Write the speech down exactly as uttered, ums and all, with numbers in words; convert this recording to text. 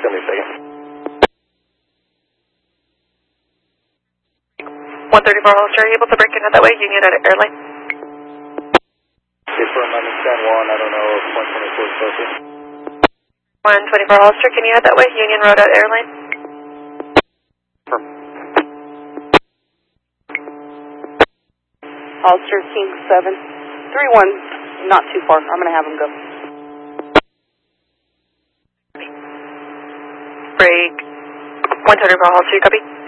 seventy-second. one thirty-four Holster, are you able to break in that way? Union at airline. Okay, for a moment, San Juan, I don't know if one twenty-four is close. one twenty-four Holster, can you head that way? Union Road at airline. Holster, King seven. three one, not too far. I'm going to have him go. Break. one twenty-four Holster, you copy?